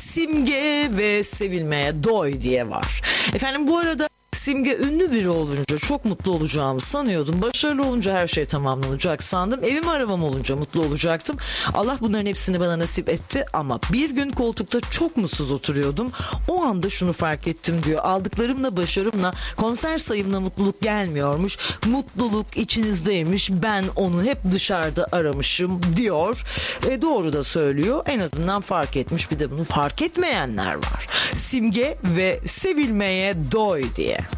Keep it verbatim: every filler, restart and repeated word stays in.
Simge ve sevilmeye doy diye var. Efendim bu arada Simge ünlü biri olunca çok mutlu olacağımı sanıyordum. Başarılı olunca her şey tamamlanacak sandım. Evim arabam olunca mutlu olacaktım. Allah bunların hepsini bana nasip etti ama bir gün koltukta çok mutsuz oturuyordum. O anda şunu fark ettim diyor. Aldıklarımla, başarımla, konser sayımla mutluluk gelmiyormuş. Mutluluk içinizdeymiş. Ben onu hep dışarıda aramışım diyor. E, doğru da söylüyor. En azından fark etmiş. Bir de bunu fark etmeyenler var. Simge ve sevilmeye doy diye.